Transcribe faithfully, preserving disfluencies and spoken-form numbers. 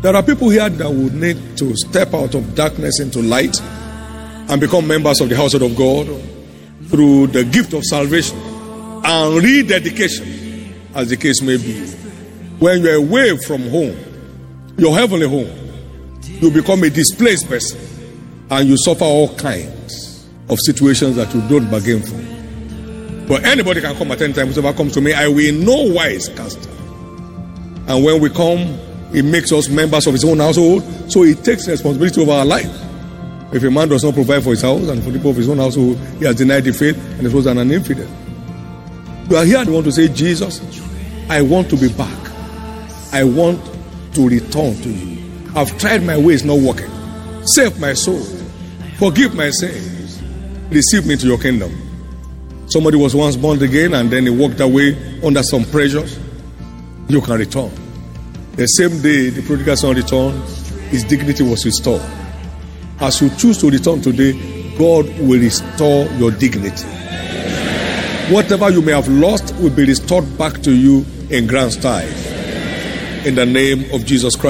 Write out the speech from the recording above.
There are people here that would need to step out of darkness into light and become members of the household of God through the gift of salvation and rededication, as the case may be. When you're away from home, your heavenly home, you become a displaced person and you suffer all kinds of situations that you don't bargain for. But anybody can come at any time. Whoever comes to me, I will no wise cast out. And when we come, He makes us members of His own household, so He takes responsibility over our life. If a man does not provide for his house and for the people of his own household, he has denied the faith and is was an infidel. You are here and you want to say, Jesus, I want to be back. I want to return to you. I've tried my ways not working. Save my soul. Forgive my sins. Receive me into your kingdom. Somebody was once born again and then he walked away under some pressures. You can return. The same day the prodigal son returned, his dignity was restored. As you choose to return today, God will restore your dignity. Whatever you may have lost will be restored back to you in grand style. In the name of Jesus Christ.